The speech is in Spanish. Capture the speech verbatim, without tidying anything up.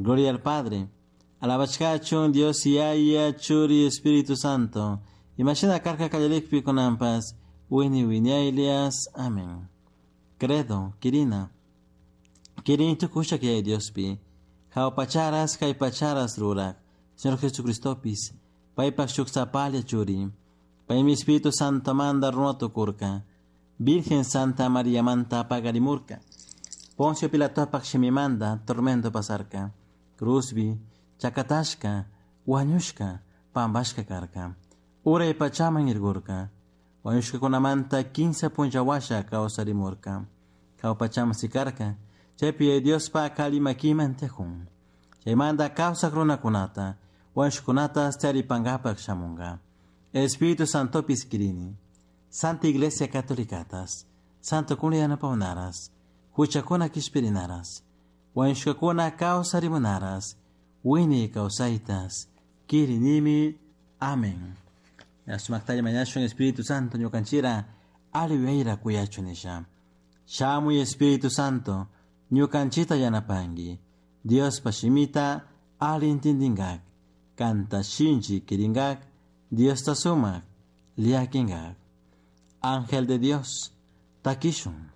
Gloria al Padre, a la Bachcachon, Dios y Aya, Churi, Espíritu Santo, y Machina Carca Cayalicpi con Ampas, Winnie Winnie Amén. Credo, Kirina. Kirin tu kusha que hay Dios pi. Jao pacharas, kai pacharas rurak. Señor Jesucristo pis. Pai pachuxapalia churi. Pai mi Espíritu Santo manda runoto kurka. Virgen Santa María manta pagarimurka. Poncio Pilato pakshimi manda tormento pasarka. Cruzbi, chakatashka, wanyushka, pambashka karka. Ura y pachaman irgurka. Wanyushka kunamanta quince punjawasha kausarimurka. Kau pachama sikarka. Chepi Dios pa kalima kimantehun. Chay manda causa krona kunata. Wanyushka kunata stari pangapak shamunga. Espíritu Santo piskirini. Santa Iglesia Catolicatas. Santo Kuliana paunaras. Huchakuna kispirinaras. Wanshakuna kausarimunaras. Wini kausaitas. Kirinimi. Amén. Yasumaktaya mañashon Espíritu Santo ñukanchira. Aliveira kuyachunisha. Shamu y Espíritu Santo. Ñukanchita yanapangi. Dios pashimita. Alintindingak. Canta shinji kiringak. Dios tasumak. Liakingak. Ángel de Dios. Takishun.